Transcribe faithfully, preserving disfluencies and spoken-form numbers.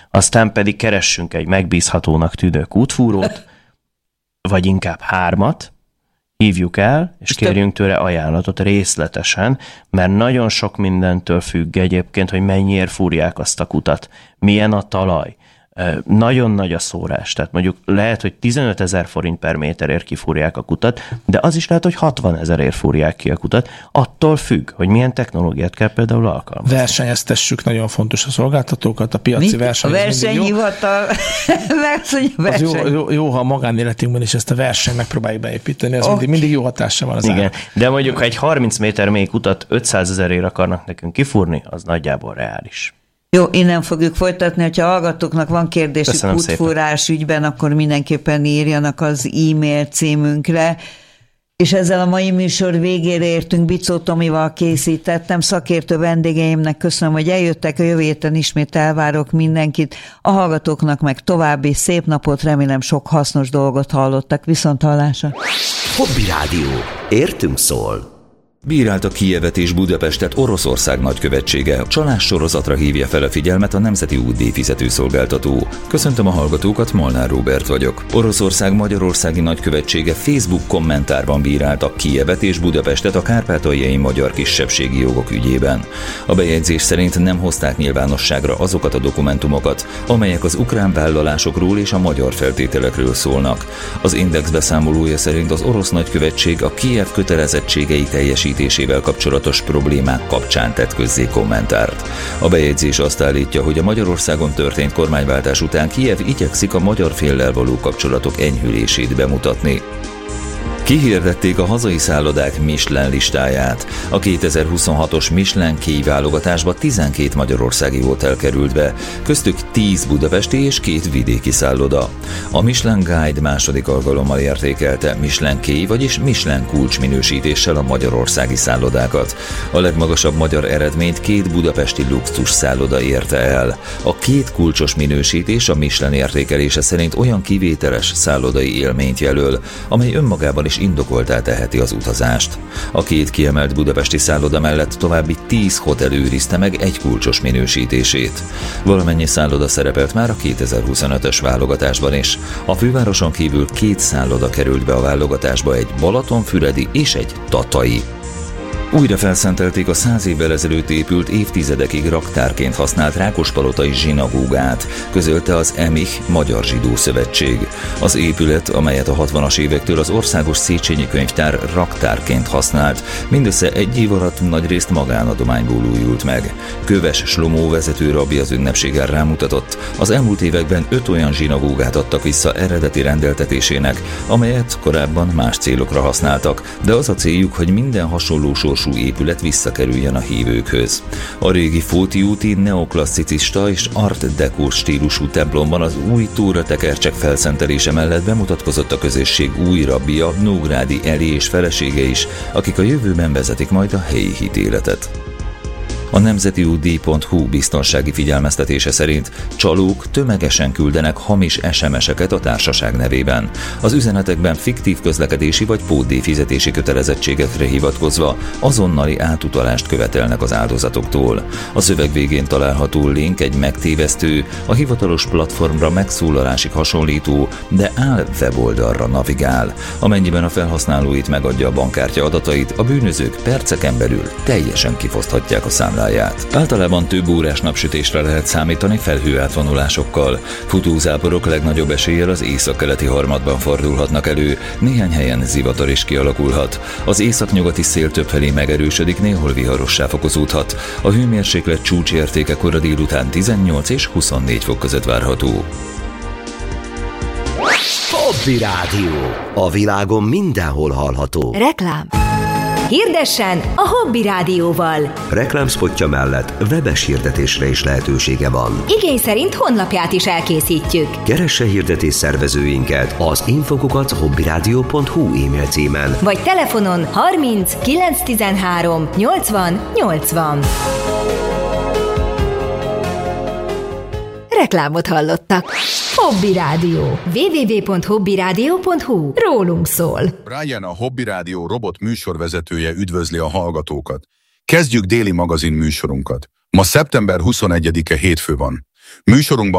aztán pedig keressünk egy megbízhatónak tűnő kútfúrót, vagy inkább hármat, hívjuk el, és kérjünk tőle ajánlatot részletesen, mert nagyon sok mindentől függ egyébként, hogy mennyiért fúrják azt a kutat, milyen a talaj. Nagyon nagy a szórás, tehát mondjuk lehet, hogy tizenöt ezer forint per méterért kifúrják a kutat, de az is lehet, hogy hatvan ezerért fúrják ki a kutat, attól függ, hogy milyen technológiát kell például alkalmazni. Versenyeztessük, nagyon fontos a szolgáltatókat, a piaci verseny. A versenyhivatal, verseny. Az jó, jó, jó, ha a magánéletünkben is ezt a versenyt megpróbáljuk beépíteni, az okay. mindig, mindig jó hatása van az Igen, áll. de mondjuk, ha egy harminc méter mély kutat ötszázezerért akarnak nekünk kifúrni, az nagyjából reális. Jó, innen fogjuk folytatni, hogyha hallgatóknak van kérdésük Köszönöm kútfúrás szépen. Ügyben, akkor mindenképpen írjanak az e-mail címünkre. És ezzel a mai műsor végére értünk, Bicó Tomival készítettem, szakértő vendégeimnek köszönöm, hogy eljöttek, a jövő héten ismét elvárok mindenkit, a hallgatóknak meg további szép napot, remélem sok hasznos dolgot hallottak, viszont hallásra. Hobby Rádió. Értünk szól. Bírálta Kijevet és Budapestet Oroszország nagykövetsége. Csalás sorozatra hívja fel a figyelmet a Nemzeti Útdíj fizetőszolgáltató. Köszöntöm a hallgatókat, Molnár Róbert vagyok. Oroszország magyarországi nagykövetsége Facebook kommentárban bírálta Kijevet és Budapestet a kárpátaljai magyar kisebbségi jogok ügyében. A bejegyzés szerint nem hozták nyilvánosságra azokat a dokumentumokat, amelyek az ukrán vállalásokról és a magyar feltételekről szólnak. Az Index beszámolója szerint az orosz nagykövetség a Kijev kötelezettségei teljesít kapcsolatos problémák kapcsán tett közzé kommentárt. A bejegyzés azt állítja, hogy a Magyarországon történt kormányváltás után Kijev igyekszik a magyar féllel való kapcsolatok enyhülését bemutatni. Kihirdették a hazai szállodák Michelin listáját. A kétezer-huszonhatos Michelin Key válogatásba tizenkét magyarországi hotel került be, köztük tíz budapesti és két vidéki szálloda. A Michelin Guide második alkalommal értékelte Michelin Key, vagyis Michelin kulcs minősítéssel a magyarországi szállodákat. A legmagasabb magyar eredményt két budapesti luxus szálloda érte el. A két kulcsos minősítés a Michelin értékelése szerint olyan kivételes szállodai élményt jelöl, amely önmagában is indokoltá teheti az utazást. A két kiemelt budapesti szálloda mellett további tíz hotel őrizte meg egy kulcsos minősítését. Valamennyi szálloda szerepelt már a kétezer-huszonötös válogatásban is. A fővároson kívül két szálloda került be a válogatásba, egy balatonfüredi és egy tatai. Újra felszentelték a száz évvel ezelőtt épült, évtizedekig raktárként használt Rákospalotai zsinagógát, közölte az e em i há Magyar Zsidó Szövetség. Az épület, amelyet a hatvanas évektől az Országos Széchenyi Könyvtár raktárként használt, mindössze egy év alatt nagyrészt magánadományból újult meg. Köves Slomó vezető rabbi az ünnepségen rámutatott, az elmúlt években öt olyan zsinagógát adtak vissza eredeti rendeltetésének, amelyet korábban más célokra használtak, de az a céljuk, hogy minden hasonló sors épület visszakerüljön a hívőkhöz. A régi Fóti úti neoklasszicista és art deco stílusú templomban az új tóratekercsek felszentelése mellett bemutatkozott a közösség új rabbija, Nógrádi Eli és felesége is, akik a jövőben vezetik majd a helyi hitéletet. A nemzeti útdíj pont hú biztonsági figyelmeztetése szerint csalók tömegesen küldenek hamis es em es-eket a társaság nevében. Az üzenetekben fiktív közlekedési vagy pótdíj fizetési kötelezettségekre hivatkozva azonnali átutalást követelnek az áldozatoktól. A szöveg végén található link egy megtévesztő, a hivatalos platformra megszólalásig hasonlító, de áll weboldalra navigál. Amennyiben a felhasználóit megadja a bankkártya adatait, a bűnözők perceken belül teljesen kifoszthatják a számlát. Általában több órás napsütésre lehet számítani felhőátvonulásokkal. Futózáporok legnagyobb eséllyel az északkeleti harmadban fordulhatnak elő, néhány helyen zivatar is kialakulhat. Az északnyugati szél többfelé megerősödik, néhol viharossá fokozódhat. A hőmérséklet csúcsértéke kora délután tizennyolc és huszonnégy fok között várható. Hobby Rádió. A világon mindenhol hallható. Reklám. Hirdessen a Hobby Rádióval. Reklámszpotja mellett webes hirdetésre is lehetősége van. Igény szerint honlapját is elkészítjük. Keresse hirdetés szervezőinket az infokukat hobbyradio pont hú e-mail címen. Vagy telefonon harminc kilenc tizenhárom nyolcvan nyolcvan. Reklámot hallottak. Hobby Rádió. double-u double-u double-u pont hobby rádió pont hú. Rólunk szól. Brian, a Hobby Rádió robot műsorvezetője üdvözli a hallgatókat. Kezdjük déli magazin műsorunkat. Ma szeptember huszonegyedike hétfő van. Műsorunkban